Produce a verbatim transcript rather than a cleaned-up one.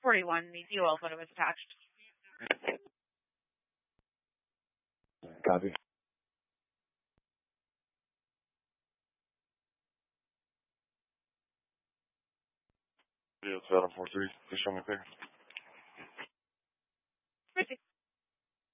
forty-one, the fuel photo was attached. Copy. Yeah, it's Adam four three. Please show me clear.